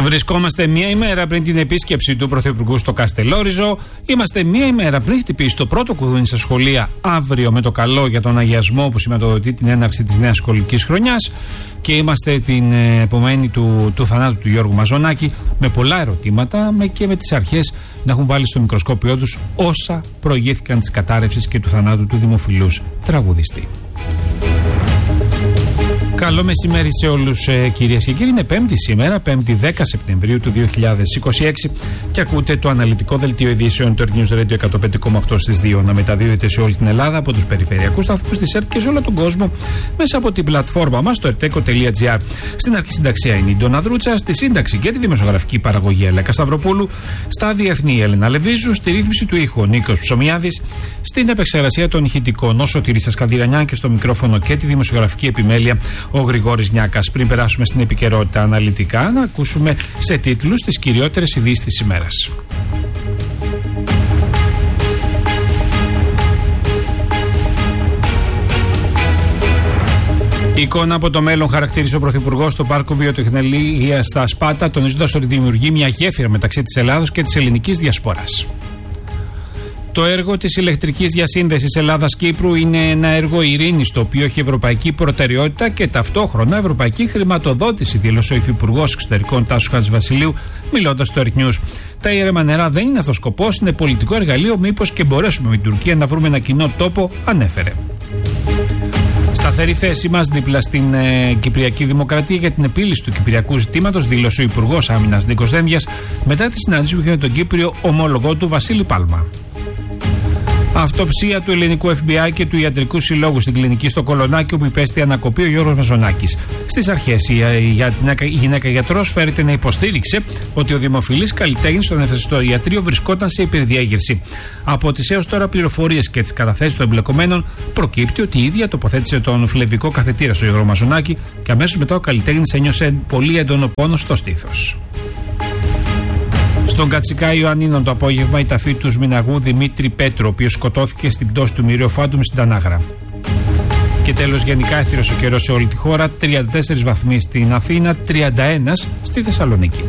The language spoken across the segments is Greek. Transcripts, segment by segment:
Βρισκόμαστε μία ημέρα πριν την επίσκεψη του Πρωθυπουργού στο Καστελόριζο. Είμαστε μία ημέρα πριν χτυπήσει το πρώτο κουδούνι στα σχολεία αύριο με το καλό για τον αγιασμό που σηματοδοτεί την έναρξη της νέας σχολικής χρονιάς. Και είμαστε την επομένη του θανάτου του Γιώργου Μαζονάκη με πολλά ερωτήματα και με τις αρχές να έχουν βάλει στο μικροσκόπιό τους όσα προηγήθηκαν της κατάρρευσης και του θανάτου του δημοφιλούς τραγουδιστή. Καλό μεσημέρι σε όλους, κυρίες και κύριοι. Είναι Πέμπτη σήμερα, 5η 10 Σεπτεμβρίου του 2026 και ακούτε το αναλυτικό δελτίο ειδήσεων του News Radio 105,8 στις 2 να μεταδίδεται σε όλη την Ελλάδα από τους περιφερειακούς σταθμούς της ΕΡΤ και σε όλο τον κόσμο μέσα από την πλατφόρμα μας, το erteco.gr. Στην αρχισυνταξία είναι η Ντόνα Δρούτσα, στη σύνταξη και τη δημοσιογραφική παραγωγή Ελέκα Σταυροπούλου, στα διεθνή Έλενα Λεβίζου, στη ρύθμιση του ήχου Νίκος Ψωμιάδης, στην επεξεργασία των ηχητικών ο Σωτήρης Σκανδυρανιά και στο μικρόφωνο και τη δημοσιογραφική επιμέλεια ο Γρηγόρης Νιάκας. Πριν περάσουμε στην επικαιρότητα αναλυτικά, να ακούσουμε σε τίτλους τις κυριότερες ειδήσεις της ημέρας. Η εικόνα από το μέλλον χαρακτήρισε ο Πρωθυπουργός στο Πάρκο Βιοτεχνολογίας στα Σπάτα, τονίζοντας ότι δημιουργεί μια γέφυρα μεταξύ της Ελλάδος και της ελληνικής διασποράς. Το έργο της ηλεκτρικής διασύνδεσης Ελλάδας-Κύπρου είναι ένα έργο ειρήνης, το οποίο έχει ευρωπαϊκή προτεραιότητα και ταυτόχρονα ευρωπαϊκή χρηματοδότηση, δήλωσε ο Υφυπουργός Εξωτερικών Τάσος Χατζηβασιλείου, μιλώντας στο Earth News. Τα ήρεμα νερά δεν είναι αυτός σκοπός, είναι πολιτικό εργαλείο, μήπως και μπορέσουμε με την Τουρκία να βρούμε ένα κοινό τόπο, ανέφερε. Σταθερή θέση μας δίπλα στην Κυπριακή Δημοκρατία για την επίλυση του κυπριακού ζητήματος, δήλωσε ο Υπουργός Άμυνας Νίκος Δένδιας μετά τη συνάντηση που είχε με τον Κύπριο ομόλογό του Βασίλη Πάλμα. Αυτοψία του ελληνικού FBI και του Ιατρικού Συλλόγου στην κλινική στο Κολονάκι, όπου υπέστη ανακοπή ο Γιώργος Μαζονάκης. Στις αρχές η γυναίκα γιατρός φέρεται να υποστήριξε ότι ο δημοφιλής καλλιτέχνης στο νεφιστοϊατρείο βρισκόταν σε υπερδιέγερση. Από τις έως τώρα πληροφορίες και τις καταθέσεις των εμπλεκομένων προκύπτει ότι η ίδια τοποθέτησε τον φλεβικό καθετήρα στο Γιώργο Μαζονάκη και αμέσως μετά ο καλλιτέχνης ένιωσε πολύ έντονο πόνο στο στήθος. Στον Κατσικά Ιωαννίνων το απόγευμα η ταφή του Σμιναγού Δημήτρη Πέτρου, ο οποίος σκοτώθηκε στην πτώση του Μυριό Φάντουμ στην Τανάγρα. Και τέλος, γενικά έθυρος ο καιρός σε όλη τη χώρα, 34 βαθμοί στην Αθήνα, 31 στη Θεσσαλονίκη.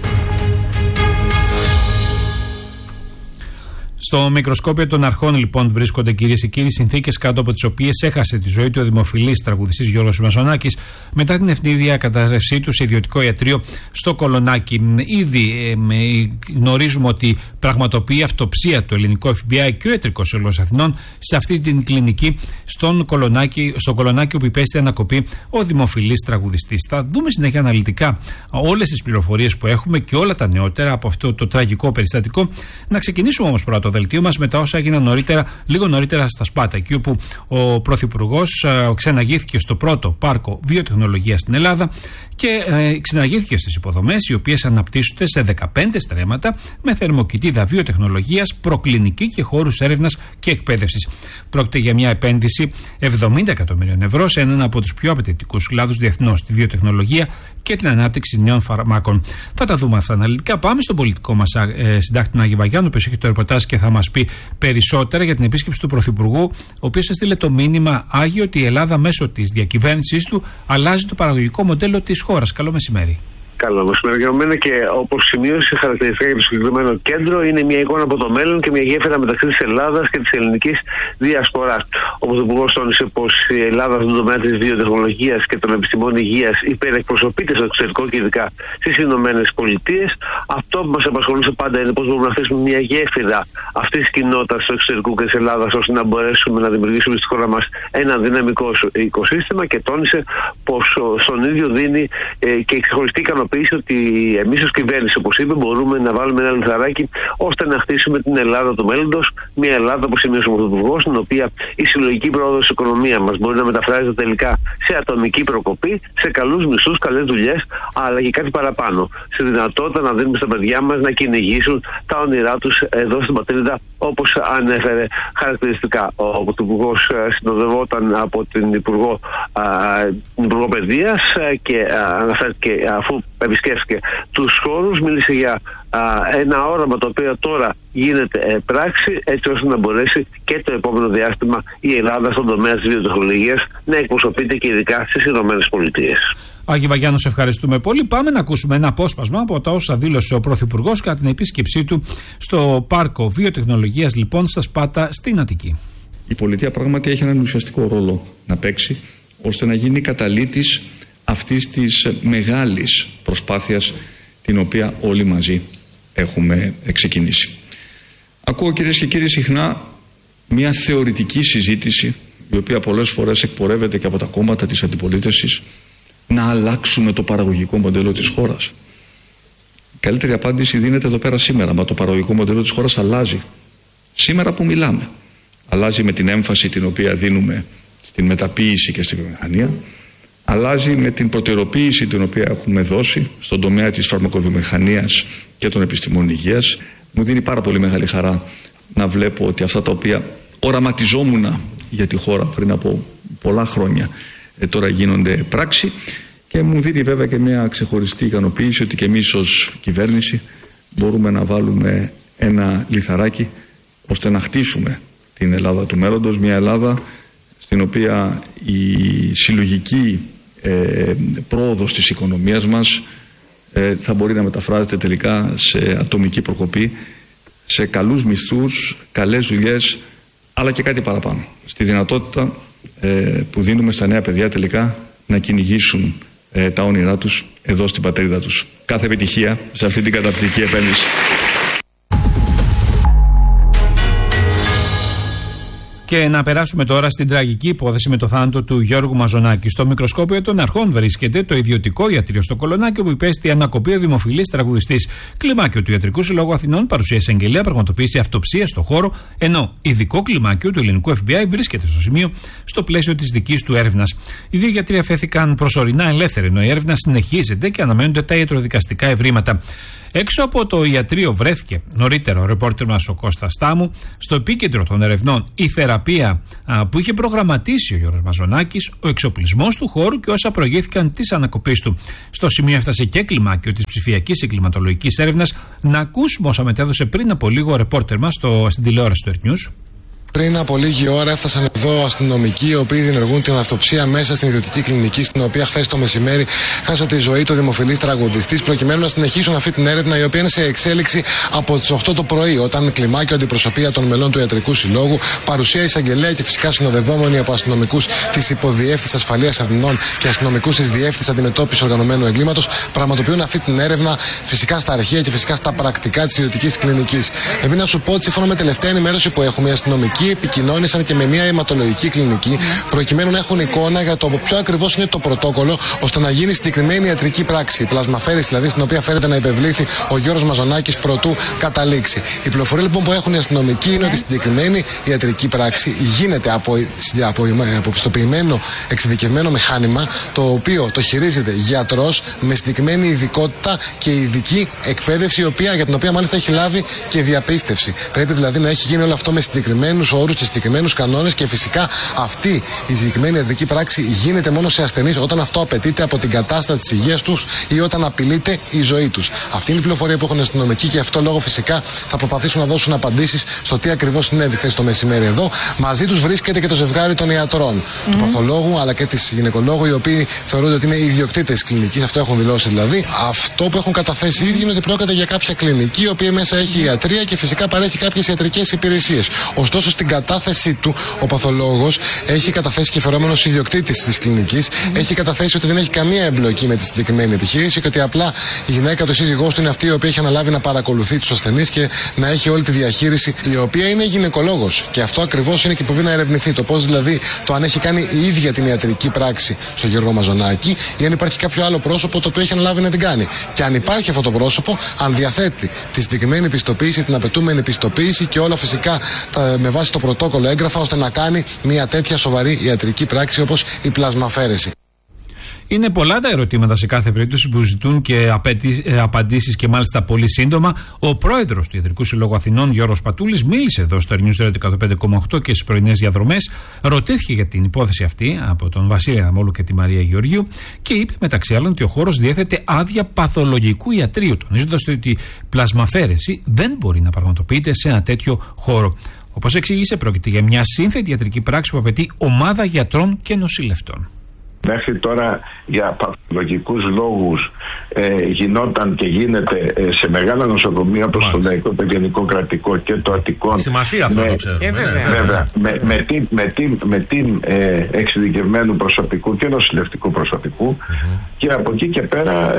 Στο μικροσκόπιο των αρχών, λοιπόν, βρίσκονται, κυρίες και κύριοι, συνθήκες κάτω από τις οποίες έχασε τη ζωή του ο δημοφιλής τραγουδιστής Γιώργος Μαζονάκης μετά την ευνίδια κατάρρευσή του σε ιδιωτικό ιατρείο στο Κολονάκι. Ήδη γνωρίζουμε ότι πραγματοποιεί αυτοψία το ελληνικό FBI και ο Ιατρικός Σύλλογος Αθηνών σε αυτή την κλινική στο Κολονάκι, όπου υπέστη ανακοπή ο δημοφιλής τραγουδιστής. Θα δούμε συνέχεια αναλυτικά όλες τις πληροφορίες που έχουμε και όλα τα νεότερα από αυτό το τραγικό περιστατικό. Να ξεκινήσουμε όμως πρώτα το δελτίο μας με τα όσα έγιναν λίγο νωρίτερα στα Σπάτα, εκεί όπου ο Πρωθυπουργός ξεναγήθηκε στο πρώτο πάρκο βιοτεχνολογίας στην Ελλάδα και ξεναγήθηκε στις υποδομές, οι οποίες αναπτύσσονται σε 15 στρέμματα με θερμοκοιτίδα βιοτεχνολογίας, προκλινική και χώρους έρευνας και εκπαίδευσης. Πρόκειται για μια επένδυση 70 εκατομμυρίων ευρώ σε έναν από τους πιο απαιτητικούς κλάδους διεθνώς, τη βιοτεχνολογία και την ανάπτυξη νέων φαρμάκων. Θα τα δούμε αυτά αναλυτικά. Πάμε στον πολιτικό μας συντάκτη τον Άγιο Βαγιάννου, ο οποίος έχει το ρεπορτάζ και θα μας πει περισσότερα για την επίσκεψη του Πρωθυπουργού, ο οποίος έστειλε το μήνυμα Άγιο ότι η Ελλάδα μέσω της διακυβέρνησής του αλλάζει το παραγωγικό μοντέλο της χώρας. Καλό μεσημέρι. Καλό μεσημέρι για μένα, και όπως σημείωσε, χαρακτηριστικά για το συγκεκριμένο κέντρο είναι μια εικόνα από το μέλλον και μια γέφυρα μεταξύ της Ελλάδας και της ελληνικής διασποράς. Ο Πρωθυπουργός τόνισε πως η Ελλάδα στον τομέα της βιοτεχνολογίας και των επιστημών υγείας υπερεκπροσωπείται στο εξωτερικό και ειδικά στις Ηνωμένες Πολιτείες. Αυτό που μας απασχολούσε πάντα είναι πως μπορούμε να θέσουμε μια γέφυρα αυτής της κοινότητας του εξωτερικού και της Ελλάδας, ώστε να μπορέσουμε να δημιουργήσουμε στη χώρα μας ένα δυναμικό οικοσύστημα, και τόνισε πως στον ίδιο δίνει και ξεχωριστή ικανοποίηση ότι εμείς ως κυβέρνηση, όπως είπε, μπορούμε να βάλουμε ένα λιθαράκι ώστε να χτίσουμε την Ελλάδα του μέλλοντος. Μια Ελλάδα, όπως σημείωσε ο Πρωθυπουργός, στην οποία η συλλογική πρόοδος της οικονομίας μας μπορεί να μεταφράζεται τελικά σε ατομική προκοπή, σε καλούς μισθούς, καλές δουλειές, αλλά και κάτι παραπάνω. Σε δυνατότητα να δίνουμε στα παιδιά μας να κυνηγήσουν τα όνειρά τους εδώ στην πατρίδα, όπως ανέφερε χαρακτηριστικά. Ο Πρωθυπουργός συνοδευόταν από την Υπουργό Παιδείας και αναφέρθηκε, αφού επισκέφθηκε τους χώρους, μίλησε για ένα όραμα το οποίο τώρα γίνεται πράξη, έτσι ώστε να μπορέσει και το επόμενο διάστημα η Ελλάδα στον τομέα της βιοτεχνολογίας να εκπροσωπείται και ειδικά στις ΗΠΑ. Άκη Βαγιάννου, σε ευχαριστούμε πολύ. Πάμε να ακούσουμε ένα απόσπασμα από τα όσα δήλωσε ο Πρωθυπουργός κατά την επίσκεψή του στο πάρκο βιοτεχνολογίας, λοιπόν, στα Σπάτα στην Αττική. Η πολιτεία πράγματι έχει έναν ουσιαστικό ρόλο να παίξει, ώστε να γίνει καταλύτης αυτής της μεγάλης προσπάθειας την οποία όλοι μαζί έχουμε ξεκινήσει. Ακούω, κυρίες και κύριοι, συχνά μια θεωρητική συζήτηση, η οποία πολλές φορές εκπορεύεται και από τα κόμματα της αντιπολίτευσης, να αλλάξουμε το παραγωγικό μοντέλο της χώρας. Η καλύτερη απάντηση δίνεται εδώ πέρα σήμερα, μα το παραγωγικό μοντέλο της χώρας αλλάζει. Σήμερα που μιλάμε. Αλλάζει με την έμφαση την οποία δίνουμε στην μεταποίηση και στη βιομηχανία. Αλλάζει με την προτεραιοποίηση την οποία έχουμε δώσει στον τομέα της φαρμακοβιομηχανίας και των επιστημών υγείας. Μου δίνει πάρα πολύ μεγάλη χαρά να βλέπω ότι αυτά τα οποία οραματιζόμουν για τη χώρα πριν από πολλά χρόνια τώρα γίνονται πράξη, και μου δίνει βέβαια και μια ξεχωριστή ικανοποίηση ότι και εμείς ως κυβέρνηση μπορούμε να βάλουμε ένα λιθαράκι ώστε να χτίσουμε την Ελλάδα του μέλλοντος, μια Ελλάδα στην οποία η συλλογική πρόοδος της οικονομίας μας θα μπορεί να μεταφράζεται τελικά σε ατομική προκοπή, σε καλούς μισθούς, καλές δουλειές, αλλά και κάτι παραπάνω. Στη δυνατότητα που δίνουμε στα νέα παιδιά τελικά να κυνηγήσουν τα όνειρά τους εδώ στην πατρίδα τους. Κάθε επιτυχία σε αυτή την καταπληκτική επένδυση. Και να περάσουμε τώρα στην τραγική υπόθεση με το θάνατο του Γιώργου Μαζονάκη. Στο μικροσκόπιο των αρχών βρίσκεται το ιδιωτικό ιατρείο στο Κολονάκι, όπου υπέστη ανακοπή ο δημοφιλής τραγουδιστής. Κλιμάκιο του Ιατρικού Συλλόγου Αθηνών παρουσίασε εγγελέα, πραγματοποίησε αυτοψία στο χώρο, ενώ ειδικό κλιμάκιο του ελληνικού FBI βρίσκεται στο σημείο στο πλαίσιο της δικής του έρευνας. Οι δύο γιατροί αφέθηκαν προσωρινά ελεύθεροι, ενώ η έρευνα συνεχίζεται και αναμένονται τα ιατροδικαστικά ευρήματα. Έξω από το ιατρείο βρέθηκε νωρίτερα ο ρεπόρτερ μας ο Κώστας Στάμου. Στο επίκεντρο των ερευνών η θεραπεία που είχε προγραμματίσει ο Γιώργος Μαζονάκης, ο εξοπλισμός του χώρου και όσα προηγήθηκαν της ανακοπής του. Στο σημείο έφτασε και κλιμάκιο της ψηφιακής εγκληματολογικής έρευνας. Να ακούσουμε όσα μετέδωσε πριν από λίγο ο ρεπόρτερ μας στην τηλεόραση του Earth News. Πριν από λίγη ώρα έφτασαν εδώ αστυνομικοί, οι οποίοι διενεργούν την αυτοψία μέσα στην ιδιωτική κλινική, στην οποία χθες το μεσημέρι χάσε τη ζωή το δημοφιλής τραγουδιστής, προκειμένου να συνεχίσουν αυτή την έρευνα, η οποία είναι σε εξέλιξη από τις 8 το πρωί, όταν κλιμάκιο αντιπροσωπεία των μελών του Ιατρικού Συλλόγου, παρουσία εισαγγελέα και φυσικά συνοδευόμενοι από αστυνομικούς της Υποδιεύθυνσης Ασφαλείας Αθηνών και αστυνομικούς της Διεύθυνσης Αντιμετώπισης Οργανωμένου Εγκλήματος, πραγματοποιούν αυτή την έρευνα φυσικά στα αρχεία και φυσικά στα πρακτικά της ιδιωτικής κλινικής. Πρέπει να σου πω ότι σύμφωνα με τελευταία ενημέρωση που έχουμε, οι αστυνομικοί επικοινώνησαν και με μια αιματολογική κλινική, προκειμένου να έχουν εικόνα για το ποιο ακριβώς είναι το πρωτόκολλο, ώστε να γίνει συγκεκριμένη ιατρική πράξη. Η πλασμαφέρηση, δηλαδή, στην οποία φέρεται να υπευλήθη ο Γιώργος Μαζονάκης προτού καταλήξει. Η πληροφορία λοιπόν που έχουν οι αστυνομικοί είναι ότι η συγκεκριμένη ιατρική πράξη γίνεται από πιστοποιημένο εξειδικευμένο μηχάνημα, το οποίο το χειρίζεται γιατρός με συγκεκριμένη ειδικότητα και ειδική εκπαίδευση, για την οποία μάλιστα έχει λάβει και διαπίστευση. Πρέπει δηλαδή να έχει γίνει όλο αυτό με συγκεκριμένους όρους και συγκεκριμένους κανόνες, και φυσικά αυτή η συγκεκριμένη ιατρική πράξη γίνεται μόνο σε ασθενείς όταν αυτό απαιτείται από την κατάσταση της υγείας τους ή όταν απειλείται η ζωή τους. Αυτή είναι η πληροφορία που έχουν οι αστυνομικοί, και γι' αυτό λόγο φυσικά θα προσπαθήσουν να δώσουν απαντήσεις στο τι ακριβώς συνέβη χθες το μεσημέρι εδώ. Μαζί τους βρίσκεται και το ζευγάρι των ιατρών, του παθολόγου αλλά και της γυναικολόγου, οι οποίοι θεωρούνται ότι είναι οι ιδιοκτήτες της κλινικής. Αυτό έχουν δηλώσει δηλαδή. Αυτό που έχουν καταθέσει οι ίδιοι είναι ότι πρόκειται για κάποια κλινική, η οποία μέσα έχει ιατρία και φυσικά παρέχει κάποιες ιατρικές υπηρεσίες. Ωστόσο, στην κατάθεσή του, ο παθολόγος έχει καταθέσει, και φερόμενος ιδιοκτήτης της κλινικής, έχει καταθέσει ότι δεν έχει καμία εμπλοκή με τη συγκεκριμένη επιχείρηση και ότι απλά η γυναίκα του, η σύζυγός του, είναι αυτή η οποία έχει αναλάβει να παρακολουθεί τους ασθενείς και να έχει όλη τη διαχείριση, η οποία είναι γυναικολόγος. Και αυτό ακριβώς είναι και που πρέπει να ερευνηθεί. Το πώς δηλαδή, το αν έχει κάνει η ίδια την ιατρική πράξη στον Γιώργο Μαζονάκη, ή αν υπάρχει κάποιο άλλο πρόσωπο το οποίο έχει αναλάβει να την κάνει. Και αν υπάρχει αυτό το πρόσωπο, αν διαθέτει τη συγκεκριμένη πιστοποίηση, την απαιτούμενη πιστοποίηση και όλα φυσικά με βάση το πρωτόκολλο έγγραφα, ώστε να κάνει μια τέτοια σοβαρή ιατρική πράξη όπως η πλασμαφέρεση. Είναι πολλά τα ερωτήματα σε κάθε περίπτωση που ζητούν και απαντήσεις και μάλιστα πολύ σύντομα. Ο πρόεδρος του Ιατρικού Συλλόγου Αθηνών, Γιώργος Πατούλης, μίλησε εδώ στο News 105,8 και στις πρωινές διαδρομές. Ρωτήθηκε για την υπόθεση αυτή από τον Βασίλη Αδαμόλου και τη Μαρία Γεωργίου και είπε μεταξύ άλλων ότι ο χώρος διέθετε άδεια παθολογικού ιατρείου, τονίζοντας ότι η πλασμαφέρεση δεν μπορεί να πραγματοποιείται σε ένα τέτοιο χώρο. Όπως εξήγησε, πρόκειται για μια σύνθετη ιατρική πράξη που απαιτεί ομάδα γιατρών και νοσηλευτών. Μέχρι τώρα για παθολογικούς λόγους γινόταν και γίνεται σε μεγάλα νοσοκομεία όπως το Λαϊκό, το Γενικό Κρατικό και το Αττικό. Σημασία αυτό το ξέρουμε. Βέβαια. Με την εξειδικευμένου προσωπικού και νοσηλευτικού προσωπικού και από εκεί και πέρα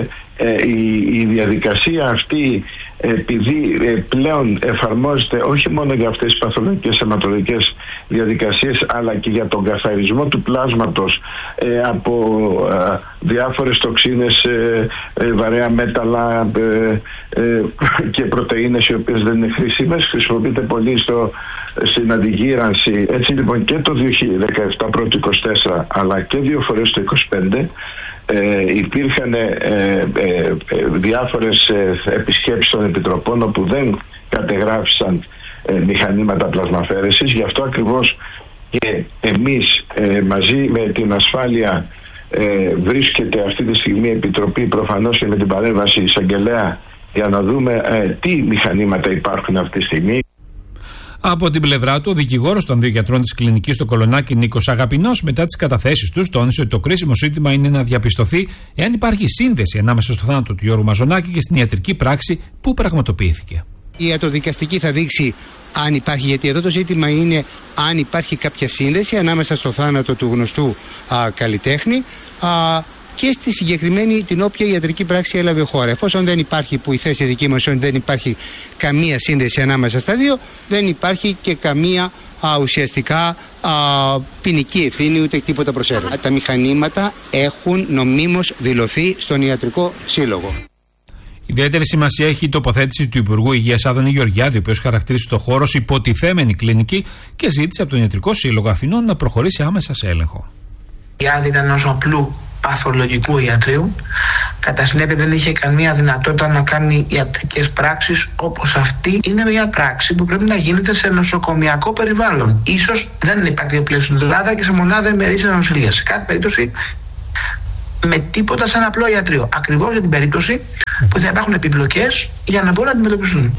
η διαδικασία αυτή, επειδή πλέον εφαρμόζεται όχι μόνο για αυτές τις παθολογικές αιματολογικές διαδικασίες αλλά και για τον καθαρισμό του πλάσματος από διάφορες τοξίνες, βαρέα μέταλλα και πρωτεΐνες οι οποίες δεν είναι χρήσιμες, χρησιμοποιείται πολύ στην αντιγύρανση. Έτσι λοιπόν και το 2017 πρώτο 24 αλλά και 2 φορές το 25 υπήρχαν διάφορες επισκέψεις των επιτροπών όπου δεν κατεγράφησαν μηχανήματα πλασμαφέρεσης. Γι' αυτό ακριβώς και εμείς μαζί με την ασφάλεια βρίσκεται αυτή τη στιγμή η Επιτροπή προφανώς και με την παρέμβαση εισαγγελέα για να δούμε τι μηχανήματα υπάρχουν αυτή τη στιγμή. Από την πλευρά του, ο δικηγόρος των δύο γιατρών της κλινικής στο Κολονάκι, Νίκος Αγαπηνός, μετά τις καταθέσεις τους, τόνισε ότι το κρίσιμο ζήτημα είναι να διαπιστωθεί εάν υπάρχει σύνδεση ανάμεσα στο θάνατο του Γιώργου Μαζονάκη και στην ιατρική πράξη που πραγματοποιήθηκε. Η ιατροδικαστική θα δείξει αν υπάρχει, γιατί εδώ το ζήτημα είναι αν υπάρχει κάποια σύνδεση ανάμεσα στο θάνατο του γνωστού καλλιτέχνη και στη συγκεκριμένη την όποια ιατρική πράξη έλαβε χώρα. Εφόσον δεν υπάρχει, που η θέση δική μας είναι δεν υπάρχει καμία σύνδεση ανάμεσα στα δύο, δεν υπάρχει και καμία ουσιαστικά ποινική ευθύνη ούτε τίποτα προσέρω. Τα μηχανήματα έχουν νομίμως δηλωθεί στον Ιατρικό Σύλλογο. Ιδιαίτερη σημασία έχει η τοποθέτηση του Υπουργού Υγείας Άδωνη Γεωργιάδη, ο οποίος χαρακτήρισε το χώρο ως υποτιθέμενη κλινική και ζήτησε από τον Ιατρικό Σύλλογο Αθηνών να προχωρήσει άμεσα σε έλεγχο. Η άδεια ήταν ενός απλού παθολογικού ιατρείου. Κατά συνέπεια δεν είχε καμία δυνατότητα να κάνει ιατρικές πράξεις όπως αυτή. Είναι μια πράξη που πρέπει να γίνεται σε νοσοκομιακό περιβάλλον. Ίσως δεν υπάρχει πλέον στην Ελλάδα και σε μονάδα ημερήσιας νοσηλείας. Σε κάθε περίπτωση με τίποτα σαν απλό ιατρείο. Ακριβώς για την περίπτωση που θα υπάρχουν επιπλοκές για να μπορούν να αντιμετωπιστούν.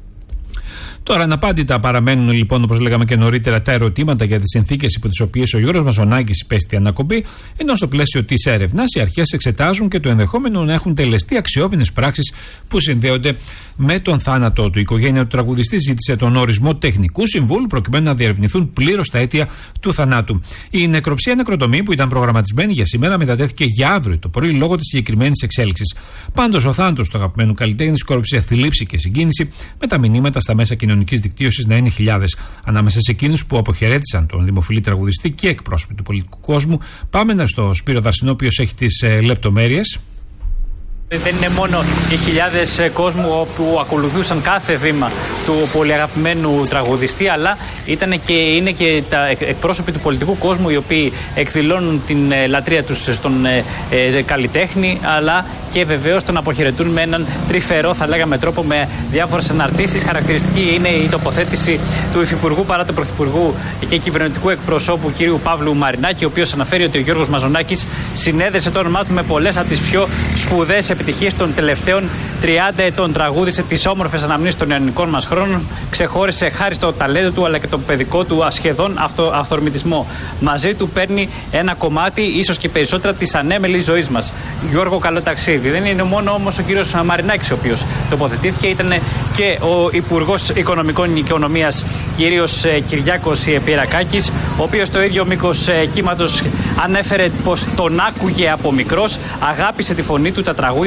Τώρα, αναπάντητα παραμένουν λοιπόν, όπως λέγαμε και νωρίτερα, τα ερωτήματα για τις συνθήκες υπό τις οποίες ο Γιώργος Μαζονάκης υπέστη ανακοπή, ενώ στο πλαίσιο της έρευνας οι αρχές εξετάζουν και το ενδεχόμενο να έχουν τελεστεί αξιόπινες πράξεις που συνδέονται με τον θάνατό του. Η οικογένεια του τραγουδιστή ζήτησε τον ορισμό τεχνικού συμβούλου προκειμένου να διερευνηθούν πλήρως τα αίτια του θανάτου. Η νεκροψία νεκροτομή που ήταν προγραμματισμένη για σήμερα μετατέθηκε για αύριο το πρωί λόγω της συγκεκριμένης εξέλιξης. Πάντως, ο θάνατος του αγαπημένου καλλιτέχνη σκόρπισε θλίψη και συγκίνηση, με τα μηνύματα στα μέσα κοινωνικής δικτύωσης να είναι χιλιάδες. Ανάμεσα σε εκείνους που αποχαιρέτησαν τον δημοφιλή τραγουδιστή και εκπρόσωποι του πολιτικού κόσμου, πάμε στο Σπύρο Δαρσινό, ο οποίος έχει τις λεπτομέρειες. Δεν είναι μόνο οι χιλιάδες κόσμου που ακολουθούσαν κάθε βήμα του πολυαγαπημένου τραγουδιστή, αλλά είναι και τα εκπρόσωποι του πολιτικού κόσμου οι οποίοι εκδηλώνουν την λατρεία τους στον καλλιτέχνη, αλλά και βεβαίως τον αποχαιρετούν με έναν τρυφερό, θα λέγαμε, τρόπο, με διάφορες αναρτήσεις. Χαρακτηριστική είναι η τοποθέτηση του Υφυπουργού παρά του Πρωθυπουργού και κυβερνητικού εκπροσώπου κ. Παύλου Μαρινάκη, ο οποίος αναφέρει ότι ο Γιώργος Μαζονάκης συνέδεσε το όνομά του με πολλές από τις πιο σπουδαίες επιτυχίες των τελευταίων 30 ετών. Τραγούδισε τις όμορφες αναμνήσεις των ελληνικών μας χρόνων, ξεχώρισε χάρη στο ταλέντο του αλλά και το παιδικό του σχεδόν αυθορμητισμό. Μαζί του παίρνει ένα κομμάτι, ίσως και περισσότερα, της ανέμελης ζωής μας. Γιώργο, καλό ταξίδι. Δεν είναι μόνο όμως ο κύριος Μαρινάκης ο οποίος τοποθετήθηκε, ήταν και ο Υπουργός Οικονομικών και Οικονομίας κύριος Κυριάκος Πυρακάκης, ο οποίος το ίδιο μήκος κύματος ανέφερε πως τον άκουγε από μικρός, αγάπησε τη φωνή του, τα τραγούδια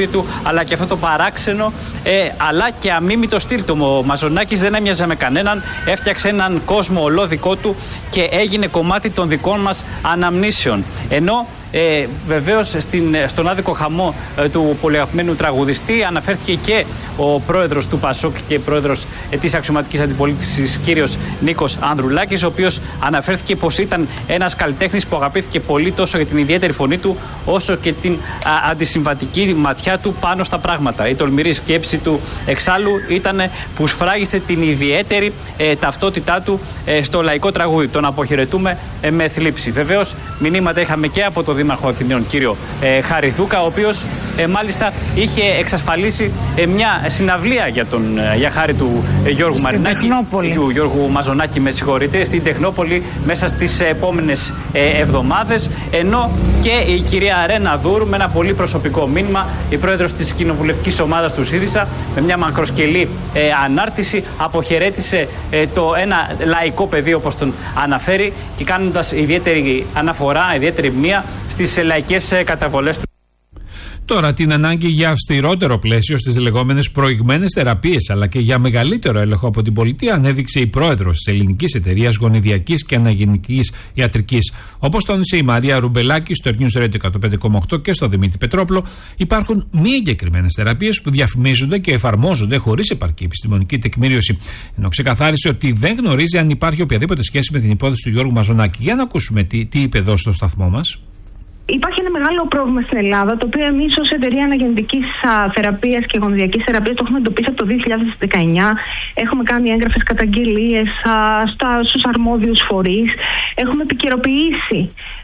τραγούδι του, αλλά και αυτό το παράξενο, αλλά και αμίμητο στυλ του. Ο Μαζονάκης δεν έμοιαζε με κανέναν, έφτιαξε έναν κόσμο ολό δικό του και έγινε κομμάτι των δικών μας αναμνήσεων. Ενώ βεβαίως στον άδικο χαμό του πολυαγαπημένου τραγουδιστή αναφέρθηκε και ο πρόεδρος του ΠΑΣΟΚ και πρόεδρος της αξιωματικής αντιπολίτευσης, κύριος Νίκος Ανδρουλάκης, ο οποίος αναφέρθηκε πως ήταν ένας καλλιτέχνης που αγαπήθηκε πολύ τόσο για την ιδιαίτερη φωνή του, όσο και την αντισυμβατική ματιά του πάνω στα πράγματα. Η τολμηρή σκέψη του εξάλλου ήταν που σφράγισε την ιδιαίτερη ταυτότητά του στο λαϊκό τραγούδι. Τον αποχαιρετούμε με θλίψη. Βεβαίως, μηνύματα είχαμε και από τον Δήμαρχο Αθηναίων, κύριο Χάρη Δούκα, ο οποίος μάλιστα είχε εξασφαλίσει μια συναυλία για χάρη του Γιώργου Μαρινάκη, του Γιώργου Μαζονάκη, με συγχωρείτε, στην Τεχνόπολη μέσα στις επόμενες εβδομάδες. Ενώ και η κυρία Ρένα Δούρ, με ένα πολύ προσωπικό μήνυμα, η πρόεδρος της κοινοβουλευτικής ομάδας του ΣΥΡΙΖΑ, με μια μακροσκελή ανάρτηση, αποχαιρέτησε ένα λαϊκό πεδίο, όπως τον αναφέρει, και κάνοντας ιδιαίτερη αναφορά, ιδιαίτερη μνήμα στις λαϊκές καταβολές του. Τώρα, την ανάγκη για αυστηρότερο πλαίσιο στις λεγόμενες προηγμένες θεραπείες, αλλά και για μεγαλύτερο έλεγχο από την πολιτεία, ανέδειξε η πρόεδρος της Ελληνικής Εταιρείας Γονιδιακής και Αναγεννητικής Ιατρικής. Όπως τόνισε η Μαρία Ρουμπελάκη στο News Radio 105,8 και στο Δημήτρη Πετρόπλο, υπάρχουν μη εγκεκριμένες θεραπείες που διαφημίζονται και εφαρμόζονται χωρίς επαρκή επιστημονική τεκμηρίωση. Ενώ ξεκαθάρισε ότι δεν γνωρίζει αν υπάρχει οποιαδήποτε σχέση με την υπόθεση του Γιώργου Μαζονάκη. Για να ακούσουμε τι είπε εδώ στο σταθμό μας. Υπάρχει ένα μεγάλο πρόβλημα στην Ελλάδα, το οποίο εμείς ως εταιρεία αναγεννητικής θεραπείας και γονιδιακής θεραπείας το έχουμε εντοπίσει από το 2019. Έχουμε κάνει έγγραφες καταγγελίες στους αρμόδιους φορείς. Έχουμε επικαιροποιήσει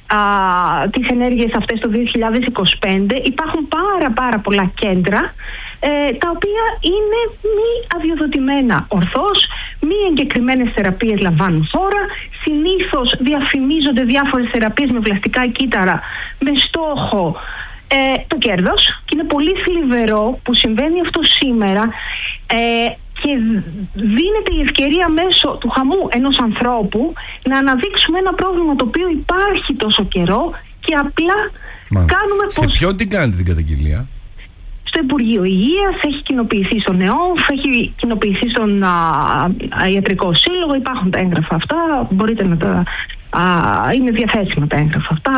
τις ενέργειες αυτές το 2025. Υπάρχουν πάρα πολλά κέντρα τα οποία είναι μη αδειοδοτημένα ορθώς, μη εγκεκριμένες θεραπείες λαμβάνουν χώρα, συνήθως διαφημίζονται διάφορες θεραπείες με βλαστικά κύτταρα με στόχο το κέρδος, και είναι πολύ θλιβερό που συμβαίνει αυτό σήμερα και δίνεται η ευκαιρία μέσω του χαμού ενός ανθρώπου να αναδείξουμε ένα πρόβλημα το οποίο υπάρχει τόσο καιρό και απλά κάνουμε πως... Σε ποιον την κάνετε την καταγγελία? Στο Υπουργείο Υγείας, έχει κοινοποιηθεί στον ΕΟΦ, έχει κοινοποιηθεί στον Ιατρικό Σύλλογο, υπάρχουν τα έγγραφα αυτά, μπορείτε να τα... είναι διαθέσιμα τα έγγραφα αυτά.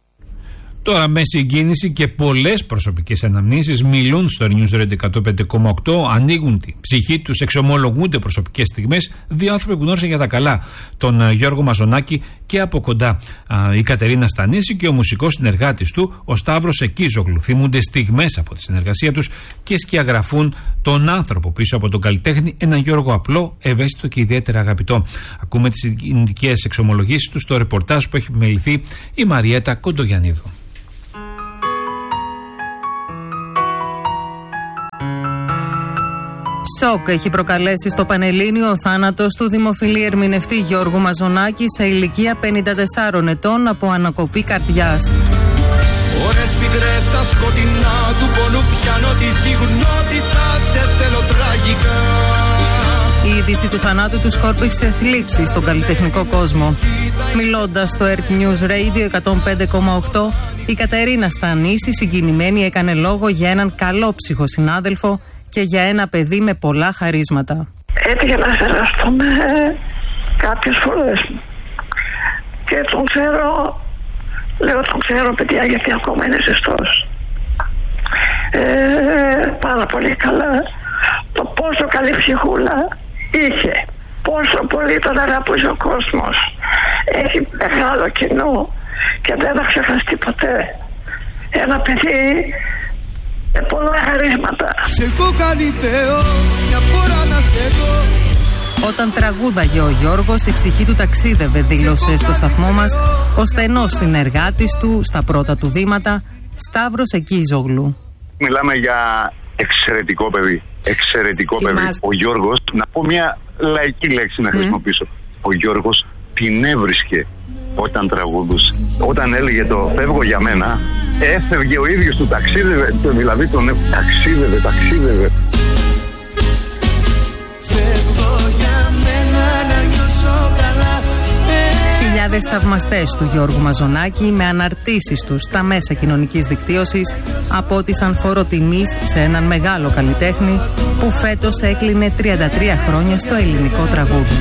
Τώρα, με συγκίνηση και πολλές προσωπικές αναμνήσεις, μιλούν στο News Radio 105,8, ανοίγουν την ψυχή τους, εξομολογούνται προσωπικές στιγμές. Δύο άνθρωποι που γνώρισαν για τα καλά τον Γιώργο Μαζονάκη και από κοντά. Η Κατερίνα Στανίση και ο μουσικός συνεργάτης του, ο Σταύρος Εκίζογλου. Θυμούνται στιγμές από τη συνεργασία τους και σκιαγραφούν τον άνθρωπο πίσω από τον καλλιτέχνη, έναν Γιώργο απλό, ευαίσθητο και ιδιαίτερα αγαπητό. Ακούμε τις συγκινητικές εξομολογήσεις του στο ρεπορτάζ που έχει επιμεληθεί η Μαριέτα Κοντογιαννίδου. Σοκ έχει προκαλέσει στο Πανελλήνιο ο θάνατος του δημοφιλή ερμηνευτή Γιώργου Μαζονάκη σε ηλικία 54 ετών από ανακοπή καρδιάς. Ώρες πικρές στα σκοτεινά του πόνου πιάνω τη συγνότητα, σε θέλω τραγικά. Η είδηση του θανάτου του σκόρπισε θλίψη στον καλλιτεχνικό κόσμο. Μιλώντας στο Earth News Radio 105,8, η Κατερίνα Στανίση συγκινημένη έκανε λόγο για έναν καλόψυχο συνάδελφο και για ένα παιδί με πολλά χαρίσματα. Έτυχε να συνεργαστούμε κάποιες φορές και τον ξέρω, λέω τον ξέρω παιδιά γιατί ακόμα είναι ζεστός. Πάρα πολύ καλά. Το πόσο καλή ψυχούλα είχε, πόσο πολύ τον αγαπούσε ο κόσμος. Έχει μεγάλο κοινό και δεν θα ξεχαστεί ποτέ. Ένα παιδί με πολλά χαρίσματα. Σε έχω κάνει Θεό, μια φορά να σε δω. Όταν τραγούδαγε ο Γιώργος, η ψυχή του ταξίδευε, δήλωσε στο σταθμό μας ο στενός συνεργάτης του στα πρώτα του βήματα, Σταύρος Εκίζογλου. Μιλάμε για εξαιρετικό παιδί. Εξαιρετικό παιδί. Ο Γιώργος, να πω μια λαϊκή λέξη να χρησιμοποιήσω. Ο Γιώργος την έβρισκε όταν τραγουδούσε. Όταν έλεγε το «φεύγω για μένα», έφευγε ο ίδιος του, ταξίδευε, δηλαδή τον ταξίδευε. Φεύγω για μένα να νιώσω καλά, Χιλιάδες θαυμαστές του Γιώργου Μαζονάκη με αναρτήσεις τους στα μέσα κοινωνικής δικτύωσης απότισαν φόρο τιμής σε έναν μεγάλο καλλιτέχνη που φέτος έκλεινε 33 χρόνια στο ελληνικό τραγούδι.